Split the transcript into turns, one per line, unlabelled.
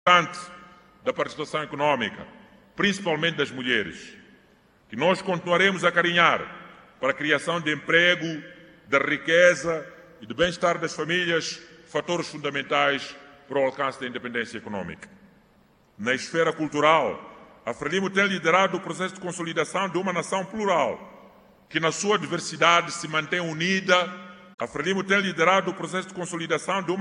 da participação econômica, principalmente das mulheres, que nós continuaremos a carinhar para a criação de emprego, da riqueza e do bem-estar das famílias, fatores fundamentais para o alcance da independência econômica. Na esfera cultural, a Frelimo tem liderado o processo de consolidação de uma nação plural, que na sua diversidade se mantém unida. A Frelimo tem liderado o processo de consolidação de uma